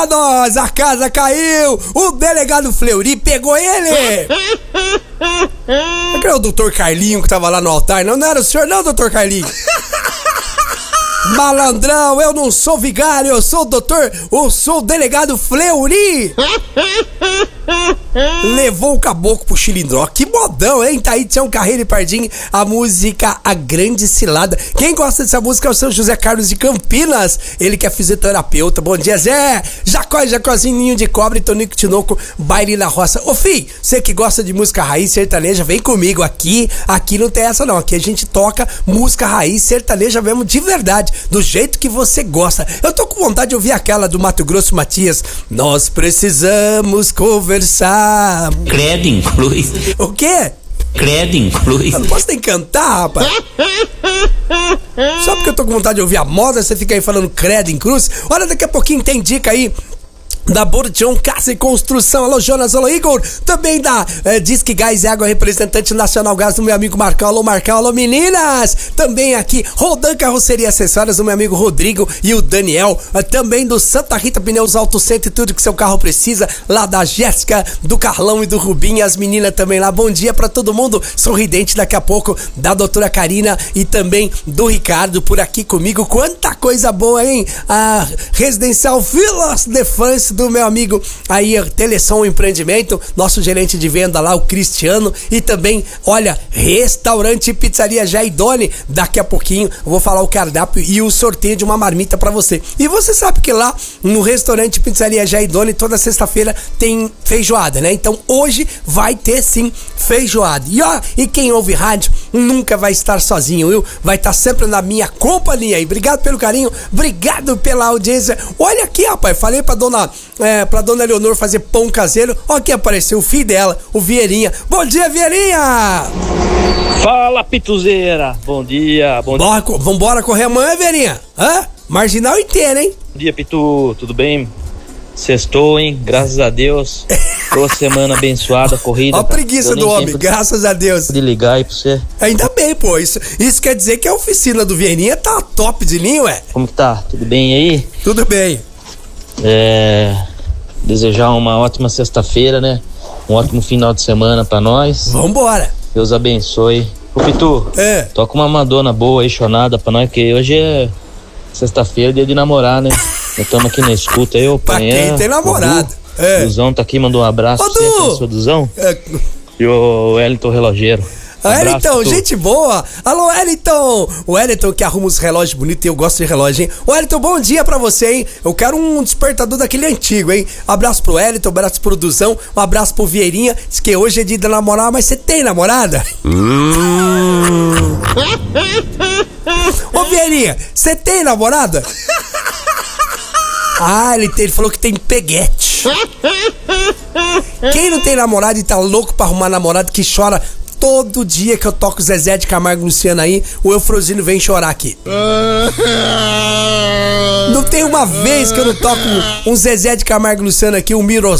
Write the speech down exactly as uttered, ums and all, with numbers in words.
Eita nós, a casa caiu, o delegado Fleury pegou ele. Não era o doutor Carlinho que tava lá no altar, não, não era o senhor não, doutor Carlinho. Malandrão, eu não sou vigário, eu sou o doutor, eu sou o delegado Fleury. Levou o caboclo pro Chilindró. Que modão, hein? Tá aí, Tião Carreiro e Pardinho, a música A Grande Cilada. Quem gosta dessa música é o seu José Carlos de Campinas, ele que é fisioterapeuta. Bom dia, Zé. Jacó e Jacózinho, Ninho de Cobre, Tonico Tinoco, Baile na Roça. Ô, filho, você que gosta de música raiz sertaneja, vem comigo aqui. Aqui não tem essa não, aqui a gente toca música raiz sertaneja mesmo de verdade, do jeito que você gosta. Eu tô com vontade de ouvir aquela do Mato Grosso Matias. Nós precisamos conversar. Credo inclui. O quê? Credo inclui. Eu não posso nem cantar, rapaz. Só porque eu tô com vontade de ouvir a moda, você fica aí falando credo em cruz. Olha, daqui a pouquinho tem dica aí da Bordion Casa e Construção. Alô, Jonas, alô, Igor. Também da eh, Disque Gás e Água, representante nacional Gás do meu amigo Marcão. Alô, Marcão, alô, meninas. Também aqui, Rodan Carroceria e Acessórios do meu amigo Rodrigo e o Daniel. Eh, também do Santa Rita Pneus Auto Centro e tudo que seu carro precisa. Lá da Jéssica, do Carlão e do Rubinho. As meninas também lá. Bom dia pra todo mundo. Sorridente daqui a pouco. Da doutora Karina e também do Ricardo por aqui comigo. Quanta coisa boa, hein? A Residencial Villas de France do meu amigo aí, Telesom Empreendimento, nosso gerente de venda lá, o Cristiano, e também, olha, Restaurante e Pizzaria Jaidone. Daqui a pouquinho eu vou falar o cardápio e o sorteio de uma marmita pra você. E você sabe que lá no Restaurante e Pizzaria Jaidone, toda sexta-feira tem feijoada, né? Então hoje vai ter sim feijoada. E ó, e quem ouve rádio nunca vai estar sozinho, viu? Vai estar sempre na minha companhia. E obrigado pelo carinho, obrigado pela audiência. Olha aqui, rapaz, falei pra dona É, pra dona Leonor fazer pão caseiro. Ó, aqui apareceu o filho dela, o Vieirinha. Bom dia, Vieirinha! Fala, pituzeira! Bom dia, bom Bora, dia. Vambora correr amanhã, Vieirinha? Hã? Marginal inteira, hein? Bom dia, Pitu, tudo bem? Sextou, hein? Graças a Deus. Boa semana abençoada, corrida. Ó a preguiça do homem, graças a Deus. De ligar aí pra você. Ainda bem, pô. Isso, isso quer dizer que a oficina do Vieirinha tá top de linha, ué? Como que tá? Tudo bem aí? Tudo bem. É... Desejar uma ótima sexta-feira, né? Um ótimo final de semana pra nós. Vambora. Deus abençoe. Ô, Pitu, é. Toca uma Madonna boa aí, chonada pra nós, que hoje é sexta-feira, dia de namorar, né? Nós estamos aqui na escuta aí, ô Pra Panhã, quem tem namorado. O é. Duzão tá aqui, mandou um abraço. Ô, pra você, Du. seu Duzão. É. E o Wellington Relogeiro. Um Wellington, Pitu. gente boa. Alô, Wellington. O Wellington que arruma os relógios bonitos e eu gosto de relógio, hein? Wellington, bom dia pra você, hein? Eu quero um despertador daquele antigo, hein? Abraço pro Wellington, abraço pro Duzão, um abraço pro Vieirinha. Diz que hoje é dia de namorar, mas você tem namorada? Hum. Ô, Vieirinha, você tem namorada? Ah, ele, tem, ele falou que tem peguete. Quem não tem namorado e tá louco pra arrumar namorado que chora todo dia que eu toco Zezé de Camargo e Luciano aí, o Eufrosino vem chorar aqui. Não tem uma vez que eu não toco um Zezé de Camargo e Luciano aqui, um Miros